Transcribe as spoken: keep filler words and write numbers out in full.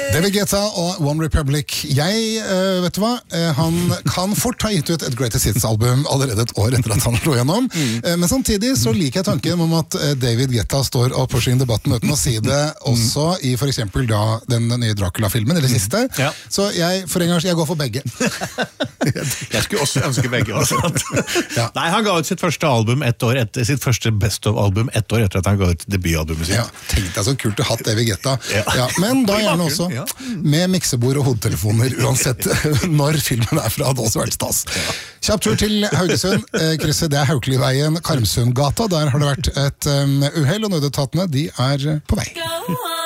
David Guetta og One Republic. Jeg, uh, vet du hva, uh, han kan fort ha gitt ut et Greatest Hits-album allerede et år etter at han slo gjennom. Mm. Uh, men samtidig så liker jeg tanken om at uh, David Guetta står og pusher inn debatten uten å si det også mm. i for eksempel da den nye Dracula-filmen, eller siste. Mm. Ja. Så jeg, for en gang, jeg går for begge. Jeg skulle også ønske begge. Også. Ja. Nei, han ga ut sitt første album ett år etter, sitt første Best of-album ett år etter at han ga ut debutalbumet sitt. Ja, tenk deg så kult å ha David Guetta. Ja. Ja, men da gjerne også med miksebord og hodetelefoner, uansett når filmen er fra, hadde også vært stas. Kjapp tur til Haugesund, krysset det er Haukeliveien, Karmsundgata, der har det vært et um, uheld, og nødetatene, de er på vei.